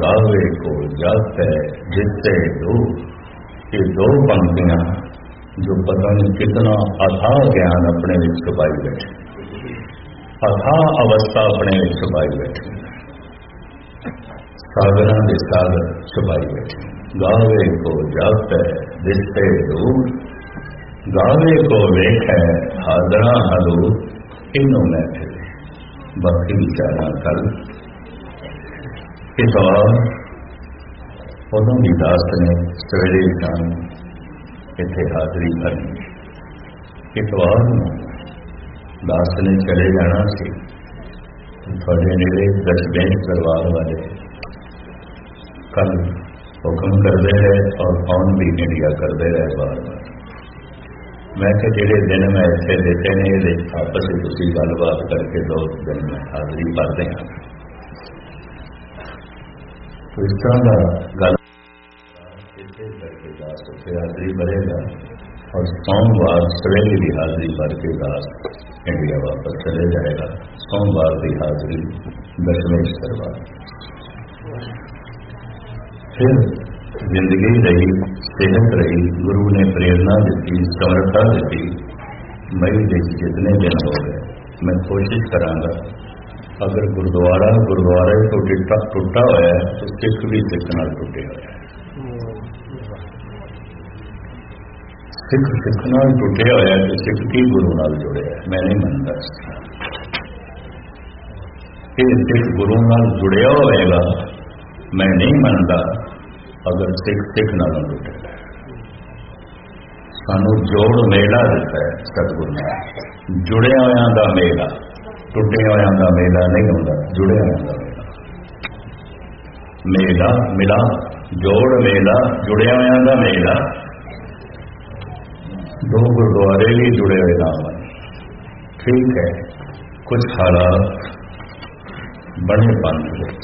गावे को जाते जिससे दो, ये दो पंक्तियां जो पता नहीं कितना अथाह ज्ञान अपने में छुपाई बैठे, अथाह अवस्था अपने में छुपाई बैठे, सागरा के सागर छुपाई बैठे। गावे को जाते जिससे दूर, गावे को वेख है हाजरा हदूर, इनों में फिर बाकी विचारा कल इतवार उदों भी दास ने सवेरे शाम इत्थे हाजरी भरनी। इतवार दास ने चले जाना सी, थोड़े नेड़े दशबेश दरबार वाले कल हुक्म करते रहे और फोन भी इंडिया करते रहे बार बार। मैं कि जेडे दिन मैं इतने देते ने ये आपस में तुसी गलबात करके 2 दिन में हाजरी भर दें। तो इस तरह का गल करके दास उत्थे हाजरी भरेगा और सोमवार सवेरे की हाजरी भर के दास इंडिया वापस चले जाएगा। सोमवार की हाजरी दशमेश दरबार। फिर जिंदगी रही, सेहत रही, गुरु ने प्रेरणा दी, समर्था दी। मई के जितने दिन हो गए मैं कोशिश करांगा अगर गुरुद्वारा को टुटा होया है तो सिख भी सिख नाल टुटे होया है। सिख नाल टुटे होया तो सिख की गुरु नाल जुड़े है। मैं नहीं मानता कि सिख गुरु नाल जुड़िया होएगा, मैं नहीं मानता अगर सिख नालों टुटे। सानू जोड़ मेला दिता है सतगुरु ने, जुड़िया होया दा मेला, टुटे होया दा मेला नहीं होता, जुड़िया होया दा मेला। मेला मिला जोड़ मेला, जुड़िया होया दा मेला। 2 गुरुद्वारे भी जुड़े हुए नाम है, ठीक है। कुछ हालात बने पंथ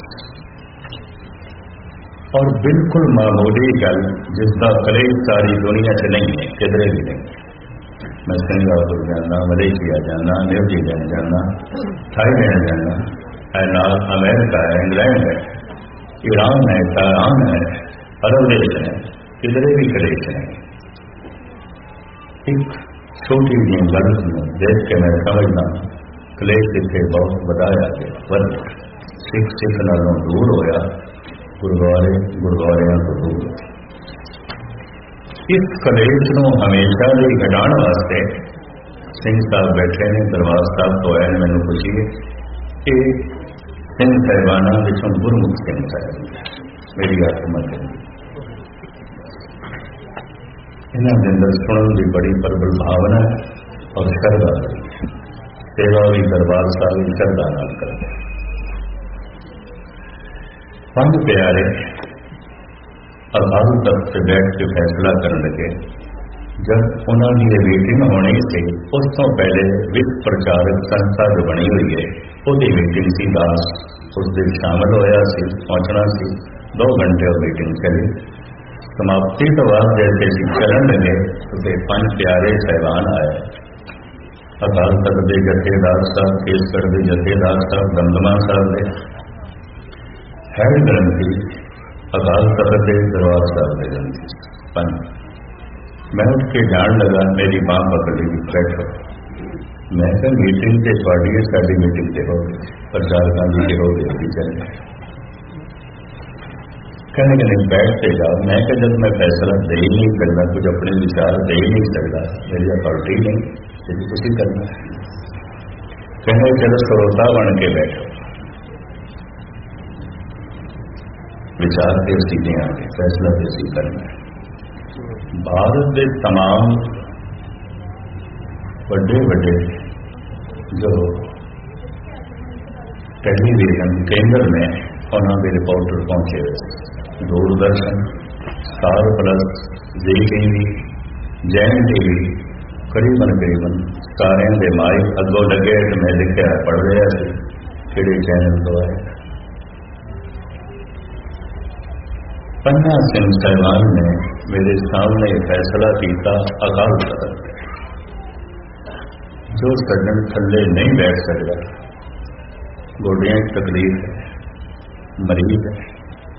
और बिल्कुल मामूली गल जिसका कलेश सारी दुनिया से नहीं है, किधरे भी नहीं। मैं सिंगापुर जाना, मलेशिया जाना, न्यूजीलैंड जाना, थाईलैंड जाना, अमेरिका है, इंग्लैंड है, ईरान है, ईरान है, अरब देश है, किधरे भी कलेश नहीं। एक छोटी जी गल देख के मैं समझना कलेश इतने बहुत बढ़ाया गया, सिख नालों दूर होया, गुरुद्वारियां तो दूर। इस कलेश को हमेशा ही घटाने वास्ते सिंह साहब बैठे ने दरबार साहब तो आए। मैनू खुशी है कि सिंह साहिबाना विचों गुरमुख सिंह साहब मेरी आत्मा है, इन्हों के अंदर सुनने की बड़ी प्रबल भावना है और श्रद्धा। सेवा भी दरबार साहब की श्रद्धा नाल करते। 5 प्यारे अकाल तख्त से बैठ के फैसला करने लगे। जब उन्होंने मीटिंग होनी थी उस तो पहले विश्व प्रचारक संस्था जो बनी हुई है उसकी मीटिंग सी, दास उस दिन शामिल होया सी, पहुंचना सी। 2 घंटे और मीटिंग चली। समाप्ति तो बाद जैसे चलन लगे तो 5 प्यारे साहिबान आए। अकाल तख्त के जथेदार साहब, केसगढ़ के जथेदार साहब, दमदमा साहब ने हैड ग्रंथी अकाल तख्त के दरबार साहब ने ग्रंथी। मैं उठ के जान लगा, मेरी मां पकड़ी, बैठो। मैं क्या मीटिंग से थोड़ी है, साड़ी मीटिंग से हो गई, प्रचारकों की हो गई, चले कहने के नहीं बैठते जाओ। मैं क्या जब मैं फैसला दे ही नहीं सकता, कुछ अपने विचार दे ही नहीं सकता, मेरी अथॉरिटी नहीं, तो कुछ ही करना। कहने चलो श्रोता बन के बैठो, विचार के सीधे आगे फैसला कैसी करना है। भारत के तमाम बड़े बड़े जो टेलीविजन केंद्र में उन्होंने रिपोर्टर पहुंचे, दूरदर्शन, स्टार प्लस, जी टीवी, जैन टीवी, करीबन सारे के माइक अगों लगे। मैं लिखा पढ़ रहा सी कि चैनल तो है। पन्ना सिंह साहिबान ने मेरे सामने फैसला किया, अकाल तख्त जो सज्जन थल्ले नहीं बैठ सकता, गोडियां की तकलीफ है, मरीज है,